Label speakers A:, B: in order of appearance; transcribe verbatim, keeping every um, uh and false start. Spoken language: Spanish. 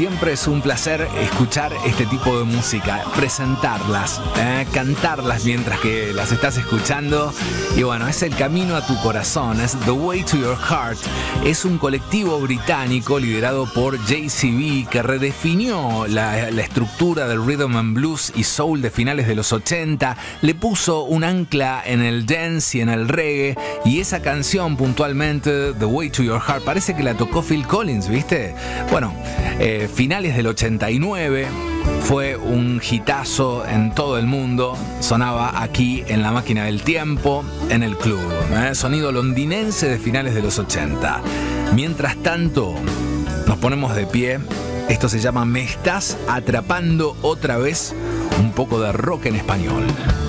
A: siempre es un placer escuchar este tipo de música, presentarlas, eh, cantarlas mientras que las estás escuchando. Y bueno, es el camino a tu corazón, es The Way to Your Heart. Es un colectivo británico liderado por J C B que redefinió la, la estructura del rhythm and blues y soul de finales de los ochenta, le puso un ancla en el dance y en el reggae, y esa canción puntualmente, The Way to Your Heart, parece que la tocó Phil Collins, ¿viste? Bueno, eh, finales del ochenta y nueve, fue un hitazo en todo el mundo, sonaba aquí en La Máquina del Tiempo, en el club, ¿eh? Sonido londinense de finales de los ochenta. Mientras tanto, nos ponemos de pie. Esto se llama Me Estás Atrapando Otra Vez, un poco de rock en español.